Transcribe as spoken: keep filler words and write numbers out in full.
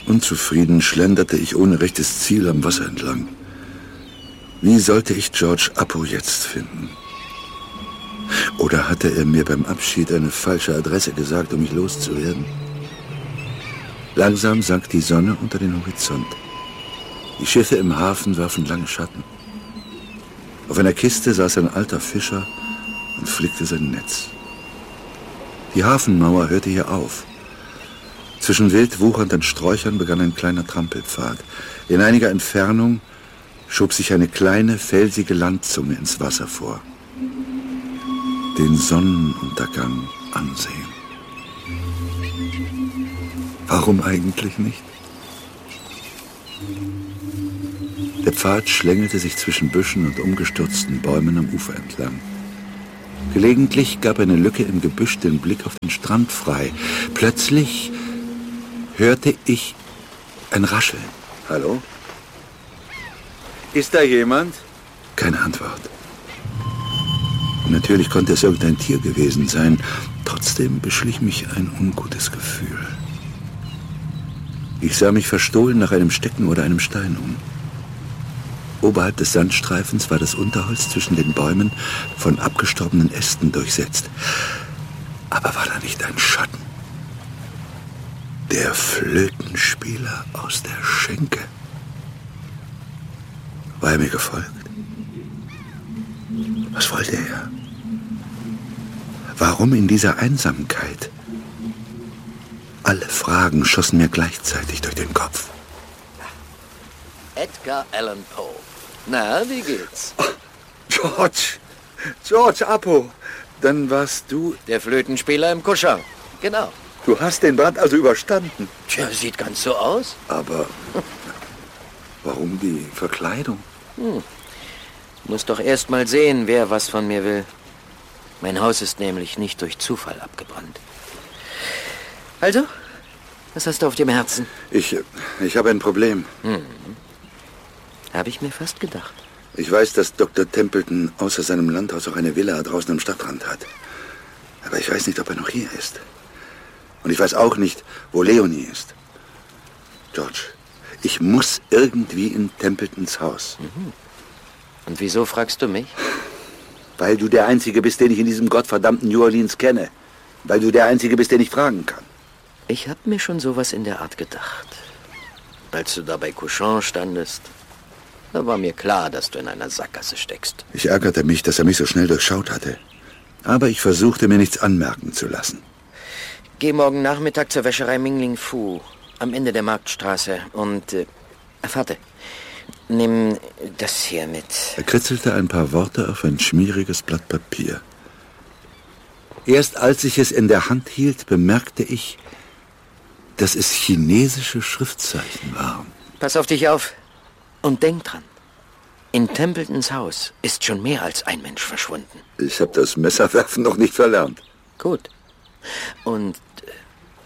Unzufrieden schlenderte ich ohne rechtes Ziel am Wasser entlang. Wie sollte ich George Appo jetzt finden? Oder hatte er mir beim Abschied eine falsche Adresse gesagt, um mich loszuwerden? Langsam sank die Sonne unter den Horizont. Die Schiffe im Hafen warfen lange Schatten. Auf einer Kiste saß ein alter Fischer und flickte sein Netz. Die Hafenmauer hörte hier auf. Zwischen wild wuchernden Sträuchern begann ein kleiner Trampelpfad. In einiger Entfernung schob sich eine kleine, felsige Landzunge ins Wasser vor. Den Sonnenuntergang ansehen. Warum eigentlich nicht? Der Pfad schlängelte sich zwischen Büschen und umgestürzten Bäumen am Ufer entlang. Gelegentlich gab eine Lücke im Gebüsch den Blick auf den Strand frei. Plötzlich hörte ich ein Rascheln. Hallo? Ist da jemand? Keine Antwort. Natürlich konnte es irgendein Tier gewesen sein. Trotzdem beschlich mich ein ungutes Gefühl. Ich sah mich verstohlen nach einem Stecken oder einem Stein um. Oberhalb des Sandstreifens war das Unterholz zwischen den Bäumen von abgestorbenen Ästen durchsetzt. Aber war da nicht ein Schatten? Der Flötenspieler aus der Schenke. War er mir gefolgt? Was wollte er? Warum in dieser Einsamkeit? Alle Fragen schossen mir gleichzeitig durch den Kopf. Edgar Allan Poe. Na, wie geht's? Oh, George. George Appo. Dann warst du... Der Flötenspieler im Kuschau. Genau. Du hast den Brand also überstanden. Tja, sieht ganz so aus. Aber warum die Verkleidung? Hm. Muss doch erst mal sehen, wer was von mir will. Mein Haus ist nämlich nicht durch Zufall abgebrannt. Also, was hast du auf dem Herzen? Ich, ich habe ein Problem. Hm. Habe ich mir fast gedacht. Ich weiß, dass Doktor Templeton außer seinem Landhaus auch eine Villa draußen am Stadtrand hat. Aber ich weiß nicht, ob er noch hier ist. Und ich weiß auch nicht, wo Leonie ist. George, ich muss irgendwie in Templetons Haus. Mhm. Und wieso fragst du mich? Weil du der Einzige bist, den ich in diesem gottverdammten New Orleans kenne. Weil du der Einzige bist, den ich fragen kann. Ich habe mir schon sowas in der Art gedacht. Als du da bei Cochon standest, da war mir klar, dass du in einer Sackgasse steckst. Ich ärgerte mich, dass er mich so schnell durchschaut hatte. Aber ich versuchte, mir nichts anmerken zu lassen. Geh morgen Nachmittag zur Wäscherei Mingling Fu, am Ende der Marktstraße. Und, äh, warte, nimm das hier mit. Er kritzelte ein paar Worte auf ein schmieriges Blatt Papier. Erst als ich es in der Hand hielt, bemerkte ich, dass es chinesische Schriftzeichen waren. Pass auf dich auf und denk dran. In Templetons Haus ist schon mehr als ein Mensch verschwunden. Ich habe das Messerwerfen noch nicht verlernt. Gut. Und